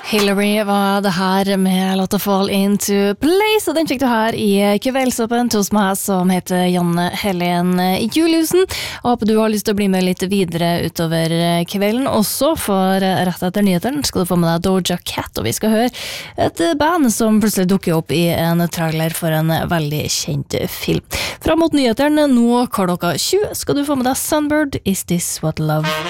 Hillary var det her med låta Fall Into Place, og den fikk du her i kveldsåpen hos meg som heter Janne Helen Juliusen. Jeg håper du har lyst til å bli med litt videre utover kvelden også, for rett etter nyhetene skal du få med deg Doja Cat, og vi skal høre et band som plutselig dukker opp i en trailer for en veldig kjent film. Fram mot nyhetene, nå klokka 20, skal du få med deg Sunbird, Is This What Love